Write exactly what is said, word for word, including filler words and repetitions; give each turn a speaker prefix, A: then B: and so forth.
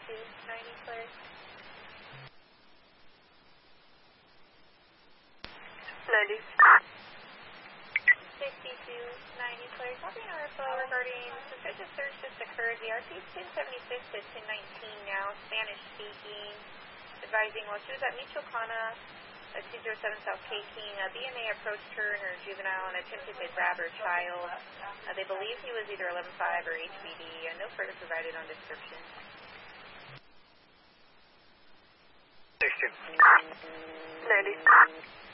A: sixty-two ninety clear.
B: ninety.
A: sixty-two ninety clear. Copy an R F O regarding suspicious search just occurred. The R P is ten seventy-six to ten nineteen now, Spanish speaking. Advising while she was at Michoacana, at two oh seven South K King, uh, B M A approached her and her juvenile and attempted to grab her child. Uh, they believe he was either eleven five or H B D. Uh, no further provided on description.
B: sixty. ninety.